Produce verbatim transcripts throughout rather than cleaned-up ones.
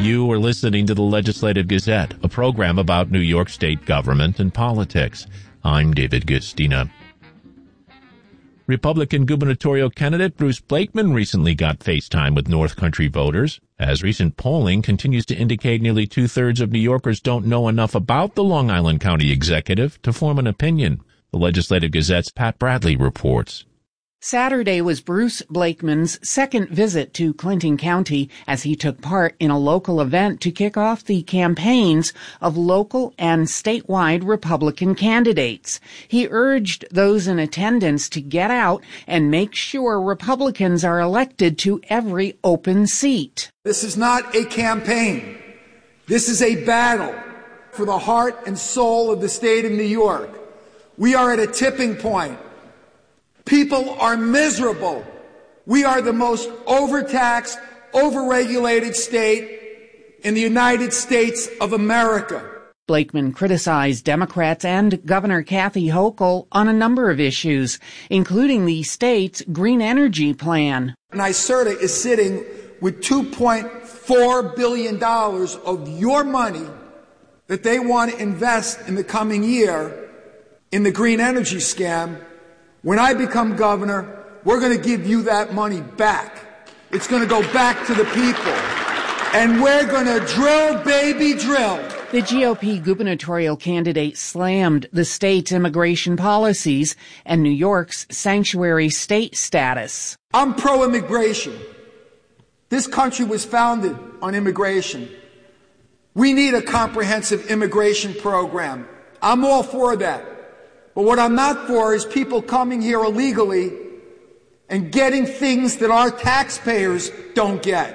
You are listening to the Legislative Gazette, a program about New York State government and politics. I'm David Gustina. Republican gubernatorial candidate Bruce Blakeman recently got FaceTime with North Country voters. As recent polling continues to indicate nearly two-thirds of New Yorkers don't know enough about the Long Island County executive to form an opinion. The Legislative Gazette's Pat Bradley reports. Saturday was Bruce Blakeman's second visit to Clinton County as he took part in a local event to kick off the campaigns of local and statewide Republican candidates. He urged those in attendance to get out and make sure Republicans are elected to every open seat. This is not a campaign. This is a battle for the heart and soul of the state of New York. We are at a tipping point. People are miserable. We are the most overtaxed, overregulated state in the United States of America. Blakeman criticized Democrats and Governor Kathy Hochul on a number of issues, including the state's green energy plan. NYSERDA is sitting with two point four billion dollars of your money that they want to invest in the coming year in the green energy scam. When I become governor, we're going to give you that money back. It's going to go back to the people. And we're going to drill, baby, drill. The G O P gubernatorial candidate slammed the state's immigration policies and New York's sanctuary state status. I'm pro-immigration. This country was founded on immigration. We need a comprehensive immigration program. I'm all for that. But what I'm not for is people coming here illegally and getting things that our taxpayers don't get.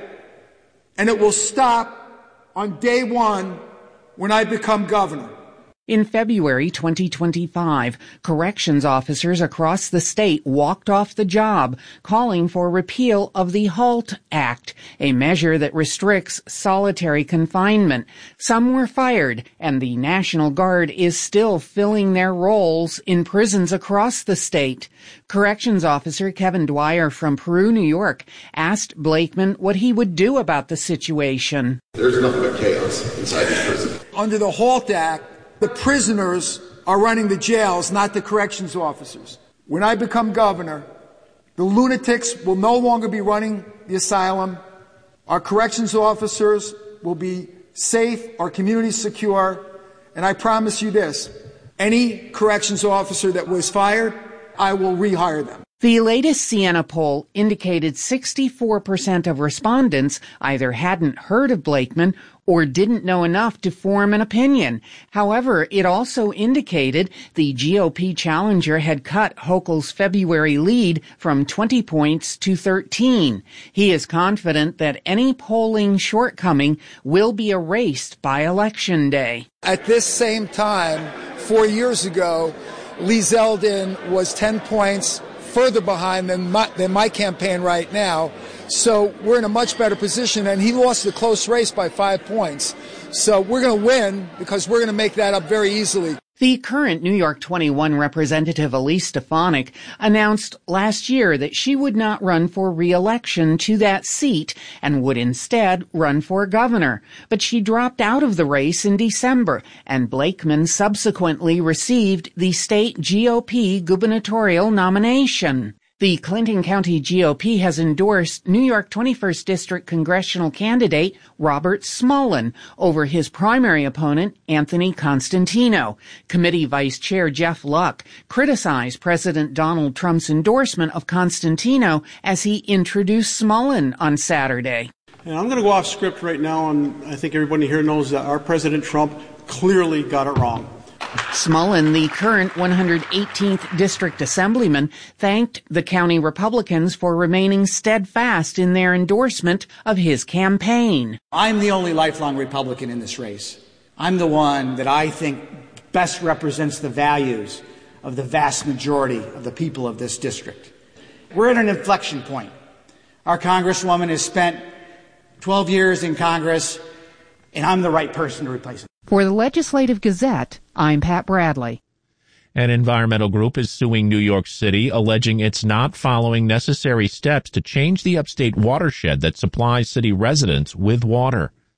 And it will stop on day one when I become governor. In February twenty twenty-five, corrections officers across the state walked off the job, calling for repeal of the HALT Act, a measure that restricts solitary confinement. Some were fired, and the National Guard is still filling their roles in prisons across the state. Corrections officer Kevin Dwyer from Peru, New York, asked Blakeman what he would do about the situation. There's nothing but chaos inside this prison. Under the HALT Act, the prisoners are running the jails, not the corrections officers. When I become governor, the lunatics will no longer be running the asylum. Our corrections officers will be safe, our community secure, and I promise you this, any corrections officer that was fired, I will rehire them. The latest Siena poll indicated sixty-four percent of respondents either hadn't heard of Blakeman or didn't know enough to form an opinion. However, it also indicated the G O P challenger had cut Hochul's February lead from twenty points to thirteen. He is confident that any polling shortcoming will be erased by Election Day. At this same time, four years ago, Lee Zeldin was ten points further behind than my, than my campaign right now. So we're in a much better position, and he lost the close race by five points. So we're going to win because we're going to make that up very easily. The current New York twenty-one representative Elise Stefanik announced last year that she would not run for re-election to that seat and would instead run for governor. But she dropped out of the race in December, and Blakeman subsequently received the state G O P gubernatorial nomination. The Clinton County G O P has endorsed New York twenty-first District congressional candidate Robert Smolin over his primary opponent, Anthony Constantino. Committee Vice Chair Jeff Luck criticized President Donald Trump's endorsement of Constantino as he introduced Smolin on Saturday. And I'm going to go off script right now, and I think everybody here knows that our President Trump clearly got it wrong. Smolin, the current one hundred eighteenth District Assemblyman, thanked the county Republicans for remaining steadfast in their endorsement of his campaign. I'm the only lifelong Republican in this race. I'm the one that I think best represents the values of the vast majority of the people of this district. We're at an inflection point. Our Congresswoman has spent twelve years in Congress, and I'm the right person to replace her. For the Legislative Gazette, I'm Pat Bradley. An environmental group is suing New York City, alleging it's not following necessary steps to change the upstate watershed that supplies city residents with water.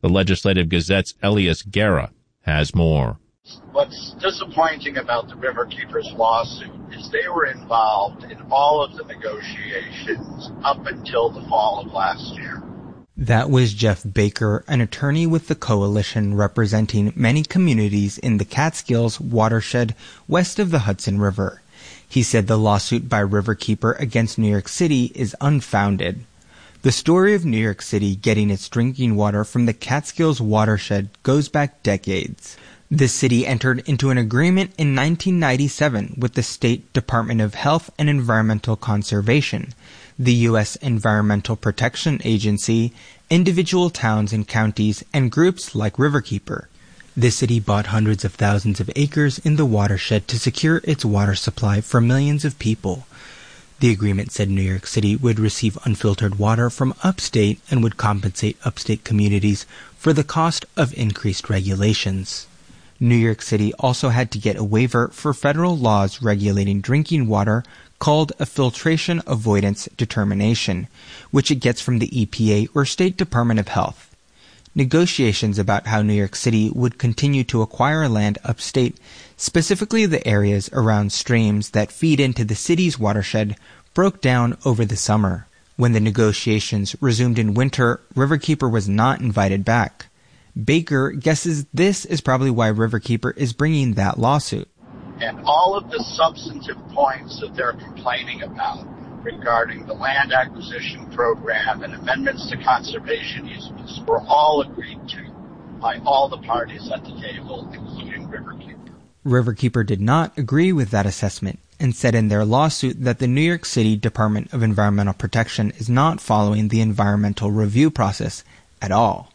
The Legislative Gazette's Elias Guerra has more. What's disappointing about the Riverkeepers lawsuit is they were involved in all of the negotiations up until the fall of last year. That was Jeff Baker, an attorney with the coalition representing many communities in the Catskills watershed west of the Hudson River. He said the lawsuit by Riverkeeper against New York City is unfounded. The story of New York City getting its drinking water from the Catskills watershed goes back decades. The city entered into an agreement in nineteen ninety-seven with the State Department of Health and Environmental Conservation, the U S Environmental Protection Agency, individual towns and counties, and groups like Riverkeeper. The city bought hundreds of thousands of acres in the watershed to secure its water supply for millions of people. The agreement said New York City would receive unfiltered water from upstate and would compensate upstate communities for the cost of increased regulations. New York City also had to get a waiver for federal laws regulating drinking water called a filtration avoidance determination, which it gets from the E P A or State Department of Health. Negotiations about how New York City would continue to acquire land upstate, specifically the areas around streams that feed into the city's watershed, broke down over the summer. When the negotiations resumed in winter, Riverkeeper was not invited back. Baker guesses this is probably why Riverkeeper is bringing that lawsuit. And all of the substantive points that they're complaining about regarding the land acquisition program and amendments to conservation easements were all agreed to by all the parties at the table, including Riverkeeper. Riverkeeper did not agree with that assessment and said in their lawsuit that the New York City Department of Environmental Protection is not following the environmental review process at all.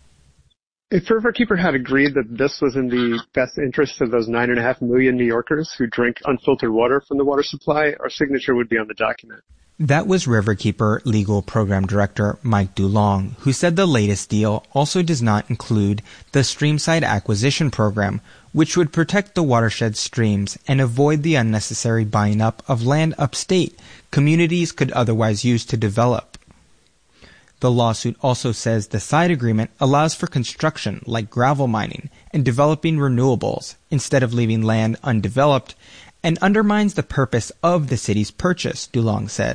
If Riverkeeper had agreed that this was in the best interest of those nine and a half million New Yorkers who drink unfiltered water from the water supply, our signature would be on the document. That was Riverkeeper Legal Program Director Mike DuLong, who said the latest deal also does not include the Streamside Acquisition Program, which would protect the watershed streams and avoid the unnecessary buying up of land upstate communities could otherwise use to develop. The lawsuit also says the side agreement allows for construction like gravel mining and developing renewables instead of leaving land undeveloped, and undermines the purpose of the city's purchase, DuLong said.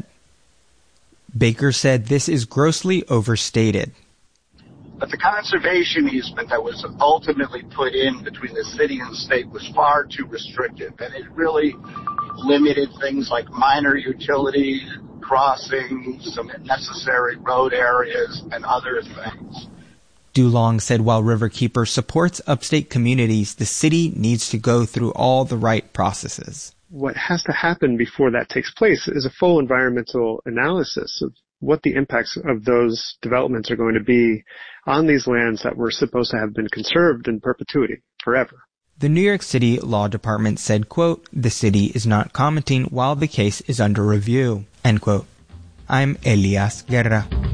Baker said this is grossly overstated. But the conservation easement that was ultimately put in between the city and state was far too restrictive, and it really limited things like minor utility crossings, some necessary road areas, and other things. DuLong said while Riverkeeper supports upstate communities, the city needs to go through all the right processes. What has to happen before that takes place is a full environmental analysis of what the impacts of those developments are going to be on these lands that were supposed to have been conserved in perpetuity, forever. The New York City Law Department said, quote, the city is not commenting while the case is under review, end quote. I'm Elias Guerra.